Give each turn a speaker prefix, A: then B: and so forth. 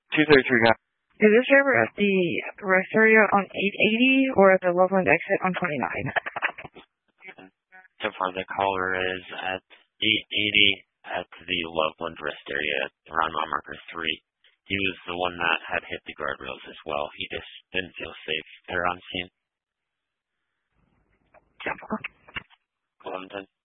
A: 233, guy.
B: Is this driver at the rest area on 880 or at the Loveland exit on 29?
C: So far, the caller is at 880 at the Loveland rest area around mile marker 3. He was the one that had hit the guardrails as well. He just didn't feel safe there on scene. 1110.